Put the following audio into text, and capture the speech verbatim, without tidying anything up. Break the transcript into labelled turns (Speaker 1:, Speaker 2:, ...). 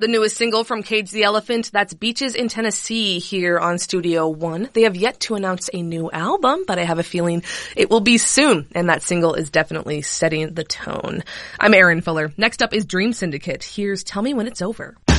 Speaker 1: The newest single from Cage the Elephant, that's Beaches in Tennessee here on Studio One. They have yet to announce a new album, but I have a feeling it will be soon, and that single is definitely setting the tone. I'm Erin Fuller. Next up is Dream Syndicate. Here's Tell Me When It's Over.